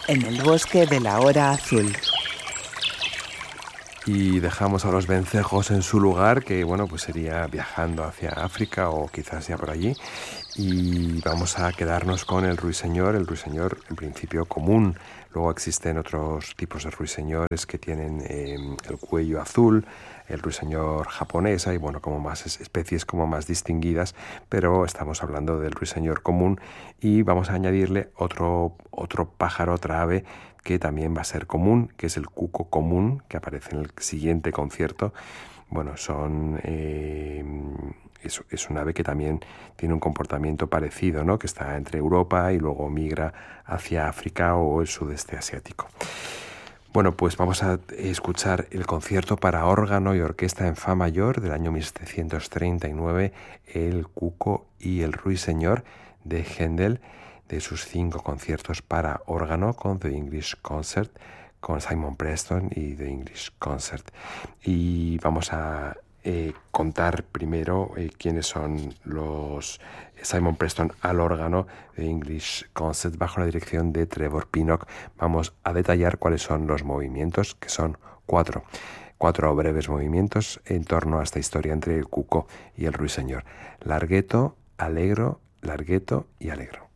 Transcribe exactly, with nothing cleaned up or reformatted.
en el bosque de la hora azul. Y dejamos a los vencejos en su lugar, que bueno, pues sería viajando hacia África o quizás ya por allí. Y vamos a quedarnos con el ruiseñor, el ruiseñor en principio común. Luego existen otros tipos de ruiseñores que tienen eh, el cuello azul, el ruiseñor japonés, hay bueno, como más especies como más distinguidas, pero estamos hablando del ruiseñor común y vamos a añadirle otro, otro pájaro, otra ave que también va a ser común, que es el cuco común, que aparece en el siguiente concierto. Bueno, son... Eh, es, es un ave que también tiene un comportamiento parecido, ¿no? Que está entre Europa y luego migra hacia África o el sudeste asiático. Bueno, pues vamos a escuchar el concierto para órgano y orquesta en fa mayor del año mil setecientos treinta y nueve, El Cuco y el Ruiseñor de Händel, de sus cinco conciertos para órgano con The English Concert, con Simon Preston y The English Concert. Y vamos a eh, contar primero eh, quiénes son los Simon Preston al órgano de English Concert bajo la dirección de Trevor Pinnock. Vamos a detallar cuáles son los movimientos, que son cuatro. Cuatro breves movimientos en torno a esta historia entre el cuco y el ruiseñor. Larghetto, allegro, larghetto y allegro.